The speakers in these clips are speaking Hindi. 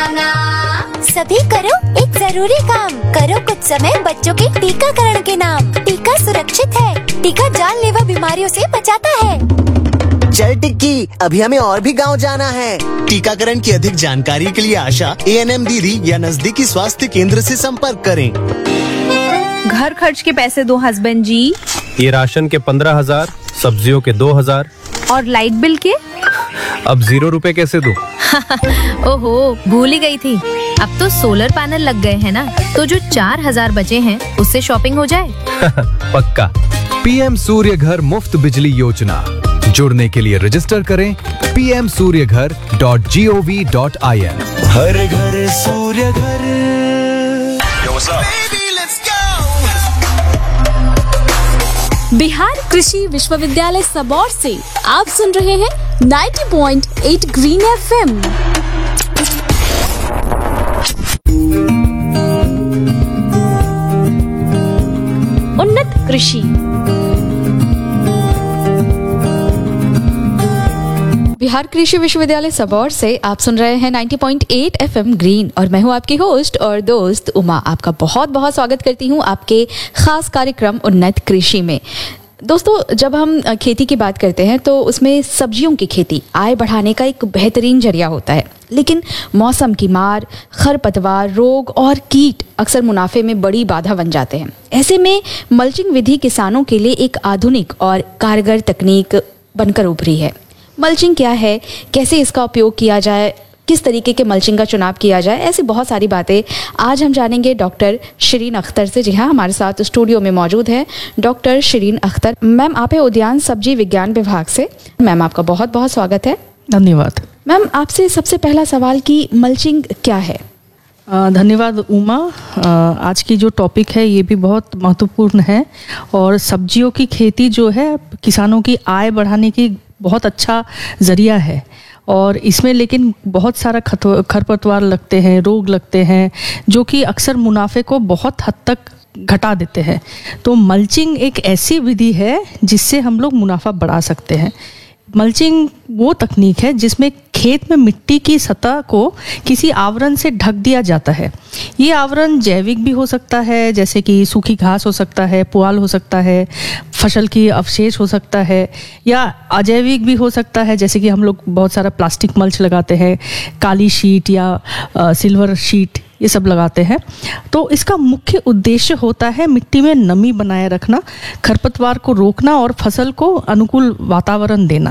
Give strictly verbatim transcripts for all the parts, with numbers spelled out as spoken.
जाना। सभी करो एक जरूरी काम, करो कुछ समय बच्चों के टीकाकरण के नाम। टीका सुरक्षित है, टीका जानलेवा बीमारियों से बचाता है। चल टिक्की, अभी हमें और भी गांव जाना है। टीकाकरण की अधिक जानकारी के लिए आशा, ए एन एम दीदी या नजदीकी स्वास्थ्य केंद्र से संपर्क करें। घर खर्च के पैसे दो हस्बैंड जी। ये राशन के पंद्रह हजार, सब्जियों के दो हजार और लाइट बिल के? अब जीरो रुपए कैसे दूं? ओहो, भूल ही गई थी। अब तो सोलर पैनल लग गए हैं ना, तो जो चार हजार बचे हैं उससे शॉपिंग हो जाए। पक्का। पीएम सूर्य घर मुफ्त बिजली योजना, जुड़ने के लिए रजिस्टर करें पी एम सूर्य घर dot G O V dot I N. हर घर सूर्य घर। बिहार कृषि विश्वविद्यालय सबौर से आप सुन रहे हैं नब्बे पॉइंट आठ ग्रीन एफएम। उन्नत कृषि। बिहार कृषि विश्वविद्यालय सबौर से आप सुन रहे हैं नब्बे पॉइंट आठ एफएम ग्रीन और मैं हूं आपकी होस्ट और दोस्त उमा। आपका बहुत बहुत स्वागत करती हूं आपके खास कार्यक्रम उन्नत कृषि में। दोस्तों, जब हम खेती की बात करते हैं तो उसमें सब्जियों की खेती आय बढ़ाने का एक बेहतरीन जरिया होता है, लेकिन मौसम की मार, खरपतवार, रोग और कीट अक्सर मुनाफे में बड़ी बाधा बन जाते हैं। ऐसे में मल्चिंग विधि किसानों के लिए एक आधुनिक और कारगर तकनीक बनकर उभरी है। मल्चिंग क्या है, कैसे इसका उपयोग किया जाए, किस तरीके के मल्चिंग का चुनाव किया जाए, ऐसी बहुत सारी बातें आज हम जानेंगे डॉक्टर शिरीन अख्तर से। जी हाँ, हमारे साथ स्टूडियो में मौजूद है डॉक्टर शिरीन अख्तर। मैम, आप है उद्यान सब्जी विज्ञान विभाग से। मैम, आपका बहुत बहुत स्वागत है। धन्यवाद। मैम, आपसे सबसे पहला सवाल कि मल्चिंग क्या है? धन्यवाद उमा। आज की जो टॉपिक है ये भी बहुत महत्वपूर्ण है और सब्जियों की खेती जो है किसानों की आय बढ़ाने की बहुत अच्छा ज़रिया है और इसमें लेकिन बहुत सारा खरपतवार लगते हैं, रोग लगते हैं जो कि अक्सर मुनाफे को बहुत हद तक घटा देते हैं। तो मल्चिंग एक ऐसी विधि है जिससे हम लोग मुनाफा बढ़ा सकते हैं। मल्चिंग वो तकनीक है जिसमें खेत में मिट्टी की सतह को किसी आवरण से ढक दिया जाता है। ये आवरण जैविक भी हो सकता है, जैसे कि सूखी घास हो सकता है, पुआल हो सकता है, फसल की अवशेष हो सकता है, या अजैविक भी हो सकता है, जैसे कि हम लोग बहुत सारा प्लास्टिक मल्च लगाते हैं, काली शीट या आ, सिल्वर शीट, ये सब लगाते हैं। तो इसका मुख्य उद्देश्य होता है मिट्टी में नमी बनाए रखना, खरपतवार को रोकना और फसल को अनुकूल वातावरण देना।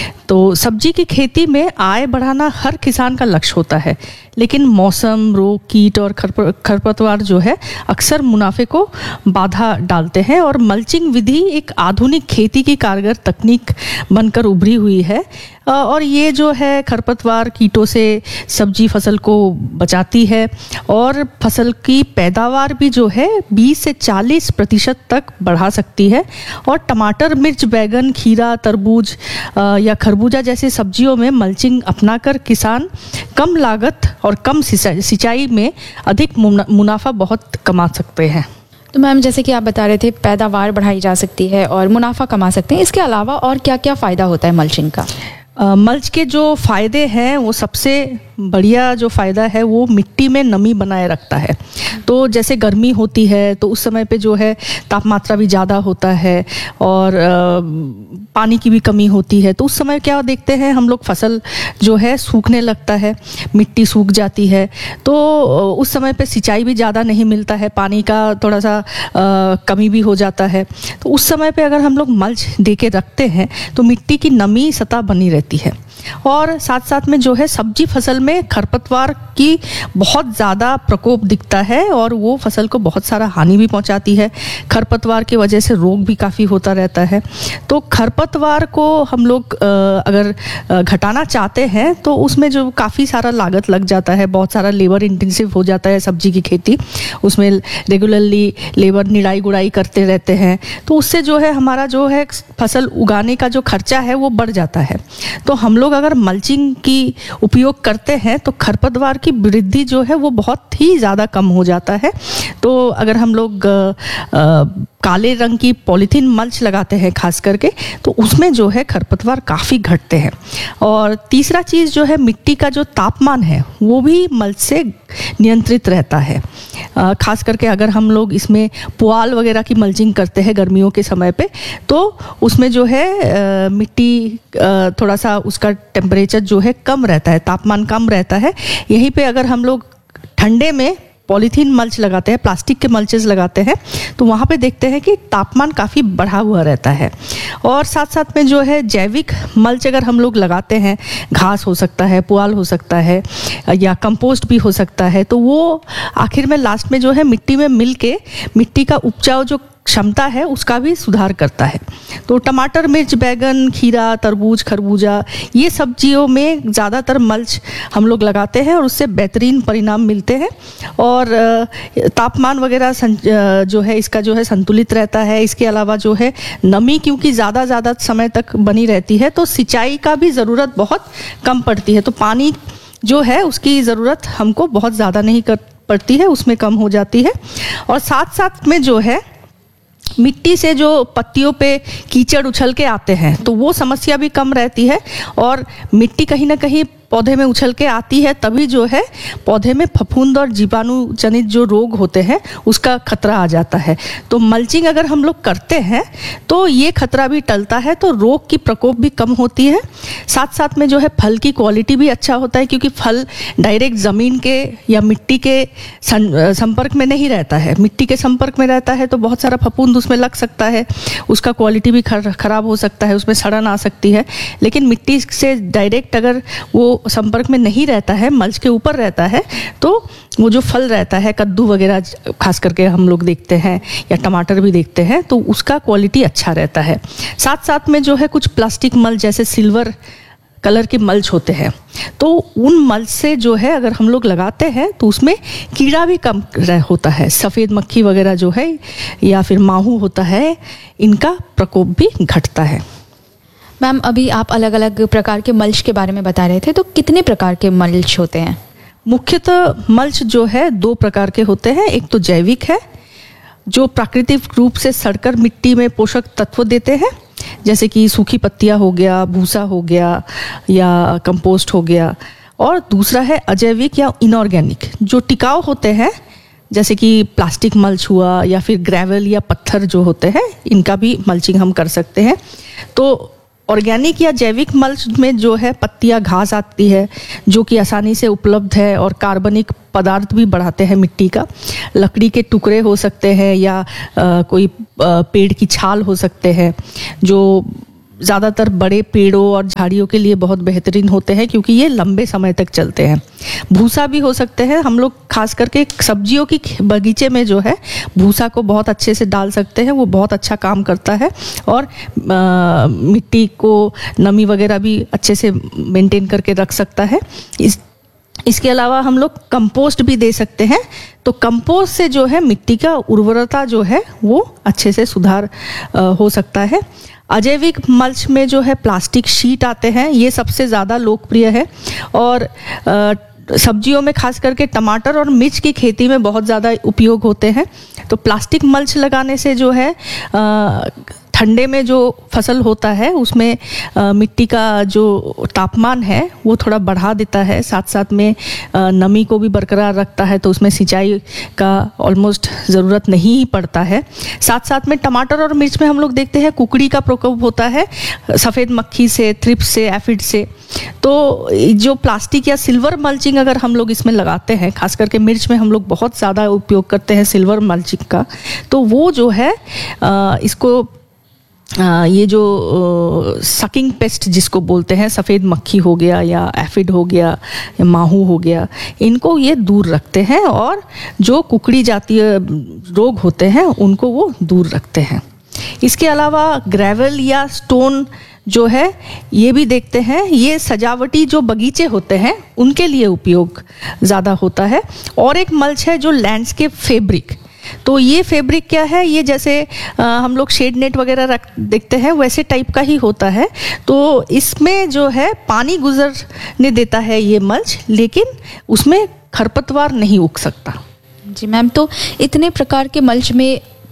तो सब्जी की खेती में आय बढ़ाना हर किसान का लक्ष्य होता है, लेकिन मौसम, रोग, कीट और खरपतवार जो है अक्सर मुनाफे को बाधा डालते हैं और मल्चिंग विधि एक आधुनिक खेती की कारगर तकनीक बनकर उभरी हुई है और ये जो है खरपतवार, कीटों से सब्जी फसल को बचाती है और फसल की पैदावार भी जो है बीस से चालीस प्रतिशत तक बढ़ा सकती है। और टमाटर, मिर्च, बैगन, खीरा, तरबूज या खरबूजा जैसी सब्जियों में मल्चिंग अपनाकर किसान कम लागत और कम सिंचाई में अधिक मुनाफा बहुत कमा सकते हैं। तो मैम, जैसे कि आप बता रहे थे पैदावार बढ़ाई जा सकती है और मुनाफा कमा सकते हैं, इसके अलावा और क्या क्या फ़ायदा होता है मल्चिंग का? आ, मल्च के जो फ़ायदे हैं वो सबसे बढ़िया जो फ़ायदा है वो मिट्टी में नमी बनाए रखता है। तो जैसे गर्मी होती है तो उस समय पे जो है तापमात्रा भी ज़्यादा होता है और आ, पानी की भी कमी होती है। तो उस समय क्या देखते हैं हम लोग, फसल जो है सूखने लगता है, मिट्टी सूख जाती है। तो उस समय पे सिंचाई भी ज़्यादा नहीं मिलता है, पानी का थोड़ा सा आ, कमी भी हो जाता है। तो उस समय पे अगर हम लोग मल्च दे के रखते हैं तो मिट्टी की नमी सतह बनी रहती है और साथ साथ में जो है सब्जी फसल में खरपतवार की बहुत ज़्यादा प्रकोप दिखता है और वो फसल को बहुत सारा हानि भी पहुंचाती है। खरपतवार की वजह से रोग भी काफ़ी होता रहता है। तो खरपतवार को हम लोग अगर घटाना चाहते हैं तो उसमें जो काफ़ी सारा लागत लग जाता है, बहुत सारा लेबर इंटेंसिव हो जाता है सब्जी की खेती। उसमें रेगुलरली लेबर निराई गुड़ाई करते रहते हैं, तो उससे जो है हमारा जो है फसल उगाने का जो खर्चा है वो बढ़ जाता है। तो हम लोग अगर मल्चिंग की उपयोग करते हैं तो खरपतवार की वृद्धि जो है वो बहुत ही ज़्यादा कम हो जाता है। तो अगर हम लोग आ, आ, काले रंग की पॉलीथीन मल्च लगाते हैं खास करके, तो उसमें जो है खरपतवार काफ़ी घटते हैं। और तीसरा चीज़ जो है, मिट्टी का जो तापमान है वो भी मल्च से नियंत्रित रहता है। आ, खास करके अगर हम लोग इसमें पुआल वगैरह की मल्चिंग करते हैं गर्मियों के समय पे, तो उसमें जो है आ, मिट्टी आ, थोड़ा सा उसका टेम्परेचर जो है कम रहता है, तापमान कम रहता है। यहीं पे अगर हम लोग ठंडे में पॉलीथीन मल्च लगाते हैं, प्लास्टिक के मल्चेस लगाते हैं, तो वहाँ पे देखते हैं कि तापमान काफ़ी बढ़ा हुआ रहता है। और साथ साथ में जो है जैविक मल्च अगर हम लोग लगाते हैं, घास हो सकता है, पुआल हो सकता है, या कंपोस्ट भी हो सकता है, तो वो आखिर में लास्ट में जो है मिट्टी में मिल के मिट्टी का उपजाऊ जो क्षमता है उसका भी सुधार करता है। तो टमाटर, मिर्च, बैगन, खीरा, तरबूज, खरबूजा, ये सब्जियों में ज़्यादातर मल्च हम लोग लगाते हैं और उससे बेहतरीन परिणाम मिलते हैं। और तापमान वगैरह जो है इसका जो है संतुलित रहता है। इसके अलावा जो है नमी क्योंकि ज़्यादा ज़्यादा समय तक बनी रहती है, तो सिंचाई का भी ज़रूरत बहुत कम पड़ती है। तो पानी जो है उसकी ज़रूरत हमको बहुत ज़्यादा नहीं कर पड़ती है, उसमें कम हो जाती है। और साथ साथ में जो है मिट्टी से जो पत्तियों पे कीचड़ उछल के आते हैं, तो वो समस्या भी कम रहती है। और मिट्टी कहीं ना कहीं पौधे में उछल के आती है, तभी जो है पौधे में फफूंद और जीवाणु जनित जो रोग होते हैं उसका खतरा आ जाता है। तो मल्चिंग अगर हम लोग करते हैं तो ये खतरा भी टलता है, तो रोग की प्रकोप भी कम होती है। साथ साथ में जो है फल की क्वालिटी भी अच्छा होता है, क्योंकि फल डायरेक्ट ज़मीन के या मिट्टी के संपर्क में नहीं रहता है। मिट्टी के संपर्क में रहता है तो बहुत सारा फफूंद उसमें लग सकता है, उसका क्वालिटी भी खराब हो सकता है, उसमें सड़न आ सकती है। लेकिन मिट्टी से डायरेक्ट अगर वो संपर्क में नहीं रहता है, मल्च के ऊपर रहता है, तो वो जो फल रहता है, कद्दू वगैरह खास करके हम लोग देखते हैं या टमाटर भी देखते हैं, तो उसका क्वालिटी अच्छा रहता है। साथ साथ में जो है कुछ प्लास्टिक मल्च जैसे सिल्वर कलर के मल्च होते हैं, तो उन मल्च से जो है अगर हम लोग लगाते हैं तो उसमें कीड़ा भी कम होता है। सफ़ेद मक्खी वगैरह जो है या फिर माहू होता है, इनका प्रकोप भी घटता है। मैम, अभी आप अलग अलग प्रकार के मल्च के बारे में बता रहे थे, तो कितने प्रकार के मल्च होते हैं? मुख्यतः मल्च जो है दो प्रकार के होते हैं। एक तो जैविक है, जो प्राकृतिक रूप से सड़कर मिट्टी में पोषक तत्व देते हैं, जैसे कि सूखी पत्तियां हो गया, भूसा हो गया या कंपोस्ट हो गया। और दूसरा है अजैविक या इनऑर्गेनिक, जो टिकाऊ होते हैं, जैसे कि प्लास्टिक मल्च हुआ या फिर ग्रेवल या पत्थर जो होते हैं, इनका भी मल्चिंग हम कर सकते हैं। तो ऑर्गेनिक या जैविक मल्च में जो है पत्तियां, घास आती है जो कि आसानी से उपलब्ध है और कार्बनिक पदार्थ भी बढ़ाते हैं मिट्टी का। लकड़ी के टुकड़े हो सकते हैं या आ, कोई आ, पेड़ की छाल हो सकते हैं, जो ज़्यादातर बड़े पेड़ों और झाड़ियों के लिए बहुत बेहतरीन होते हैं, क्योंकि ये लंबे समय तक चलते हैं। भूसा भी हो सकते हैं, हम लोग खास करके सब्जियों की बगीचे में जो है भूसा को बहुत अच्छे से डाल सकते हैं, वो बहुत अच्छा काम करता है और आ, मिट्टी को नमी वगैरह भी अच्छे से मेंटेन करके रख सकता है। इस इसके अलावा हम लोग कंपोस्ट भी दे सकते हैं। तो कंपोस्ट से जो है मिट्टी का उर्वरता जो है वो अच्छे से सुधार आ, हो सकता है। अजैविक मल्च में जो है प्लास्टिक शीट आते हैं, ये सबसे ज़्यादा लोकप्रिय है और आ, सब्जियों में खास करके टमाटर और मिर्च की खेती में बहुत ज़्यादा उपयोग होते हैं। तो प्लास्टिक मल्च लगाने से जो है आ, ठंडे में जो फसल होता है उसमें आ, मिट्टी का जो तापमान है वो थोड़ा बढ़ा देता है, साथ साथ में आ, नमी को भी बरकरार रखता है, तो उसमें सिंचाई का ऑलमोस्ट ज़रूरत नहीं ही पड़ता है। साथ साथ में टमाटर और मिर्च में हम लोग देखते हैं कुकड़ी का प्रकोप होता है, सफ़ेद मक्खी से, थ्रिप्स से, एफिड से। तो जो प्लास्टिक या सिल्वर मल्चिंग अगर हम लोग इसमें लगाते हैं, खास करके मिर्च में हम लोग बहुत ज़्यादा उपयोग करते हैं सिल्वर मल्चिंग का, तो वो जो है आ, इसको आ, ये जो सकिंग पेस्ट जिसको बोलते हैं, सफ़ेद मक्खी हो गया या एफिड हो गया या माहू हो गया, इनको ये दूर रखते हैं और जो कुकड़ी जातीय रोग होते हैं उनको वो दूर रखते हैं। इसके अलावा ग्रेवल या स्टोन जो है ये भी देखते हैं, ये सजावटी जो बगीचे होते हैं उनके लिए उपयोग ज़्यादा होता है। और एक मल्च है जो लैंडस्केप फैब्रिक, तो ये फैब्रिक क्या है, ये जैसे आ, हम लोग शेड नेट वगैरह रख देखते हैं वैसे टाइप का ही होता है। तो इसमें जो है पानी गुजरने देता है ये मल्च, लेकिन उसमें खरपतवार नहीं उग सकता। जी मैम, तो इतने प्रकार के मल्च में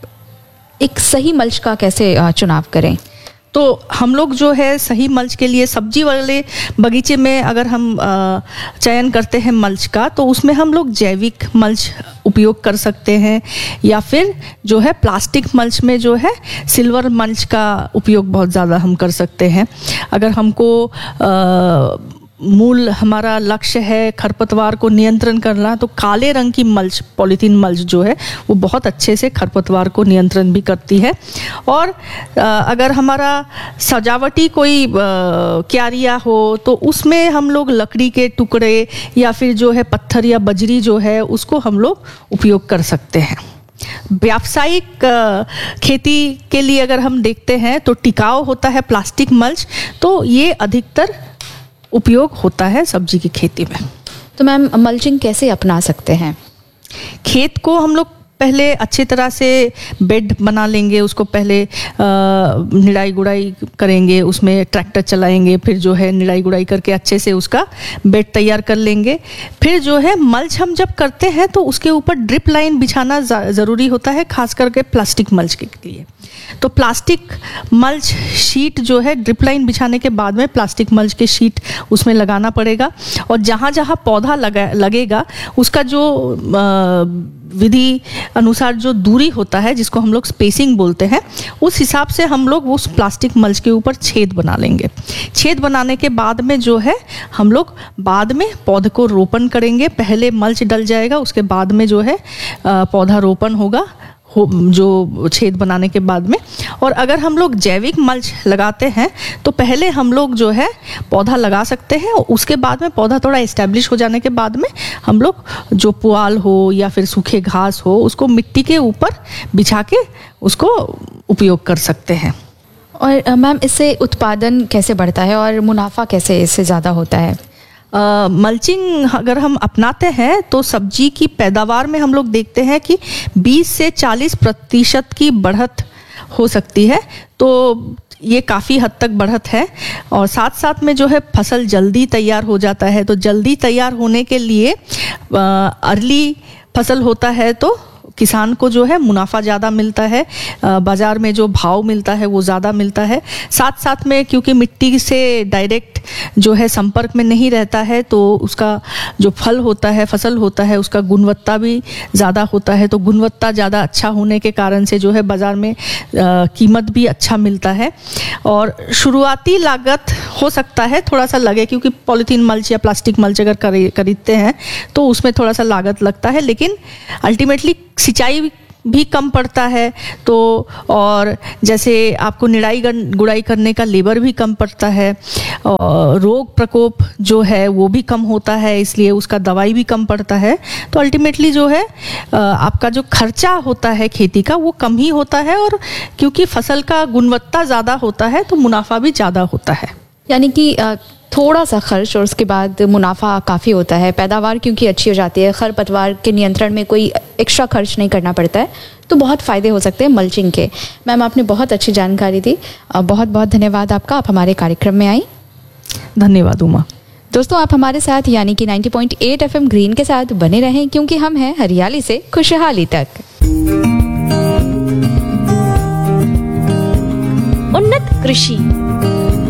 एक सही मल्च का कैसे आ, चुनाव करें? तो हम लोग जो है सही मल्च के लिए सब्जी वाले बगीचे में अगर हम आ, चयन करते हैं मल्च का, तो उसमें हम लोग जैविक मल्च उपयोग कर सकते हैं, या फिर जो है प्लास्टिक मल्च में जो है सिल्वर मल्च का उपयोग बहुत ज़्यादा हम कर सकते हैं। अगर हमको आ, मूल हमारा लक्ष्य है खरपतवार को नियंत्रण करना, तो काले रंग की मल्च, पॉलीथीन मल्च जो है वो बहुत अच्छे से खरपतवार को नियंत्रण भी करती है। और अगर हमारा सजावटी कोई क्यारिया हो तो उसमें हम लोग लकड़ी के टुकड़े या फिर जो है पत्थर या बजरी जो है उसको हम लोग उपयोग कर सकते हैं। व्यावसायिक खेती के लिए अगर हम देखते हैं तो टिकाऊ होता है प्लास्टिक मल्च, तो ये अधिकतर उपयोग होता है सब्जी की खेती में। तो मैम मल्चिंग कैसे अपना सकते हैं? खेत को हम लोग पहले अच्छी तरह से बेड बना लेंगे, उसको पहले निराई गुड़ाई करेंगे, उसमें ट्रैक्टर चलाएंगे, फिर जो है निराई गुड़ाई करके अच्छे से उसका बेड तैयार कर लेंगे। फिर जो है मल्च हम जब करते हैं तो उसके ऊपर ड्रिप लाइन बिछाना ज़रूरी होता है, खास करके प्लास्टिक मल्च के लिए। तो प्लास्टिक मल्च शीट जो है ड्रिप लाइन बिछाने के बाद में प्लास्टिक मल्च के शीट उसमें लगाना पड़ेगा, और जहाँ जहाँ पौधा लगा लगेगा उसका जो विधि अनुसार जो दूरी होता है, जिसको हम लोग स्पेसिंग बोलते हैं, उस हिसाब से हम लोग उस प्लास्टिक मल्च के ऊपर छेद बना लेंगे। छेद बनाने के बाद में जो है हम लोग बाद में पौधे को रोपण करेंगे। पहले मल्च डल जाएगा, उसके बाद में जो है पौधा रोपण होगा हो जो छेद बनाने के बाद में। और अगर हम लोग जैविक मल्च लगाते हैं तो पहले हम लोग जो है पौधा लगा सकते हैं, और उसके बाद में पौधा थोड़ा इस्टेब्लिश हो जाने के बाद में हम लोग जो पुआल हो या फिर सूखे घास हो उसको मिट्टी के ऊपर बिछा के उसको उपयोग कर सकते हैं। और मैम इससे उत्पादन कैसे बढ़ता है और मुनाफा कैसे इससे ज़्यादा होता है? मल्चिंग uh, अगर हम अपनाते हैं तो सब्जी की पैदावार में हम लोग देखते हैं कि बीस से चालीस प्रतिशत की बढ़त हो सकती है। तो ये काफ़ी हद तक बढ़त है, और साथ साथ में जो है फसल जल्दी तैयार हो जाता है। तो जल्दी तैयार होने के लिए अर्ली फसल होता है तो किसान को जो है मुनाफा ज़्यादा मिलता है, बाज़ार में जो भाव मिलता है वो ज़्यादा मिलता है। साथ साथ में क्योंकि मिट्टी से डायरेक्ट जो है संपर्क में नहीं रहता है, तो उसका जो फल होता है, फसल होता है, उसका गुणवत्ता भी ज़्यादा होता है। तो गुणवत्ता ज़्यादा अच्छा होने के कारण से जो है बाज़ार में कीमत भी अच्छा मिलता है। और शुरुआती लागत हो सकता है थोड़ा सा लगे, क्योंकि पॉलीथीन मल्च या प्लास्टिक मल्च अगर खरीदते हैं तो उसमें थोड़ा सा लागत लगता है, लेकिन अल्टीमेटली सिंचाई भी कम पड़ता है। तो और जैसे आपको निराई गुड़ाई करने का लेबर भी कम पड़ता है, और रोग प्रकोप जो है वो भी कम होता है, इसलिए उसका दवाई भी कम पड़ता है। तो अल्टीमेटली जो है आपका जो खर्चा होता है खेती का वो कम ही होता है, और क्योंकि फसल का गुणवत्ता ज़्यादा होता है तो मुनाफा भी ज़्यादा होता है। यानी कि थोड़ा सा खर्च और उसके बाद मुनाफा काफ़ी होता है। पैदावार क्योंकि अच्छी हो जाती है, खरपतवार के नियंत्रण में कोई एक्स्ट्रा खर्च नहीं करना पड़ता है, तो बहुत फ़ायदे हो सकते हैं मल्चिंग के। मैम आपने बहुत अच्छी जानकारी दी, बहुत बहुत धन्यवाद आपका, आप हमारे कार्यक्रम में आई। धन्यवाद उमा। दोस्तों आप हमारे साथ यानी कि नब्बे पॉइंट आठ एफएम ग्रीन के साथ बने रहें, क्योंकि हम हैं हरियाली से खुशहाली तक। उन्नत कृषि